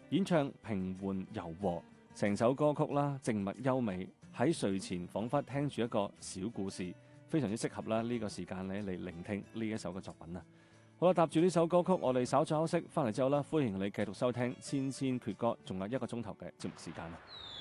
演唱平緩柔和，成首歌曲啦靜默優美，喺睡前彷彿聽住一個小故事，非常之適合啦呢個時間咧嚟聆聽呢一首嘅作品啊！好啦，搭住呢首歌曲，我哋稍作休息，翻嚟之後啦，歡迎你繼續收聽千千闕歌，仲有1個鐘頭嘅節目時間啊！